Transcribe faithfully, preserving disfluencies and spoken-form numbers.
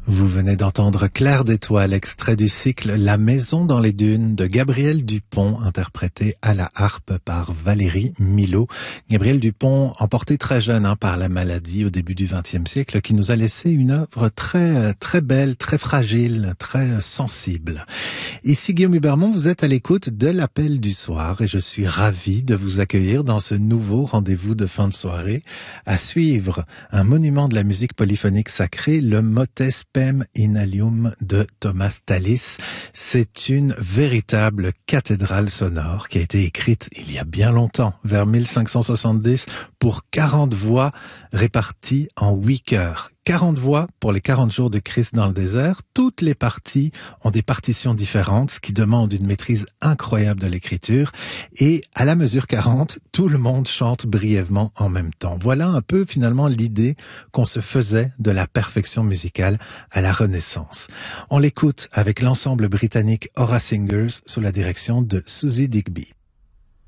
Vous venez d'entendre Clair d'étoiles, extrait du cycle La maison dans les dunes de Gabriel Dupont, interprété à la harpe par Valérie Milhaud. Gabriel Dupont, emporté très jeune hein, par la maladie au début du vingtième siècle, qui nous a laissé une œuvre très très belle, très fragile, très sensible. Ici Guillaume Hubermont, vous êtes à l'écoute de l'Appel du soir et je suis ravi de vous accueillir dans ce nouveau rendez-vous de fin de soirée. À suivre, un monument de la musique polyphonique sacrée, le Motet Spem in Alium de Thomas Tallis. C'est une véritable cathédrale sonore qui a été écrite il y a bien longtemps, vers mille cinq cent soixante-dix, pour quarante voix réparties en huit chœurs. quarante voix pour les quarante jours de Christ dans le désert. Toutes les parties ont des partitions différentes, ce qui demande une maîtrise incroyable de l'écriture. Et à la mesure quarante, tout le monde chante brièvement en même temps. Voilà un peu finalement l'idée qu'on se faisait de la perfection musicale à la Renaissance. On l'écoute avec l'ensemble britannique Aura Singers sous la direction de Susie Digby.